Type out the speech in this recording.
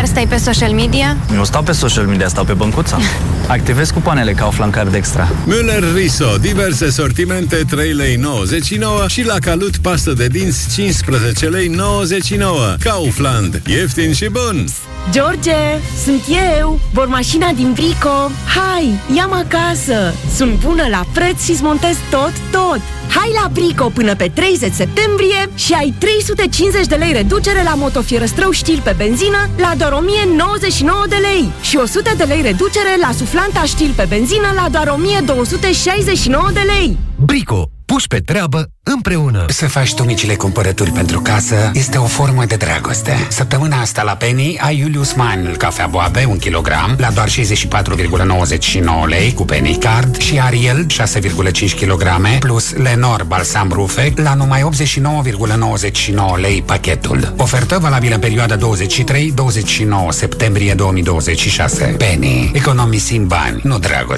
Chiar stai pe social media? Nu stau pe social media, stau pe băncuța. Activez cupoanele Kaufland Card Extra. Müller Riso, diverse sortimente, 3,99 lei și la Calut pastă de dinți 15,99 lei. Kaufland, ieftin și bun! George, sunt eu, bormașina din Brico. Hai, ia-mă acasă. Sunt bună la preț și-ți montez tot. Hai la Brico până pe 30 septembrie și ai 350 de lei reducere la motofierăstrău Stil pe benzină la doar 1099 de lei și 100 de lei reducere la suflanta Stil pe benzină la doar 1269 de lei. Brico, puși pe treabă împreună. Să faci tu micile cumpărături pentru casă este o formă de dragoste. Săptămâna asta la Penny ai Julius Mann cafea boabe 1 kg la doar 64,99 lei cu Penny Card și Ariel 6,5 kg plus Lenor balsam rufe la numai 89,99 lei pachetul. Ofertă valabilă în perioada 23-29 septembrie 2026. Penny. Economisim bani, nu dragoste.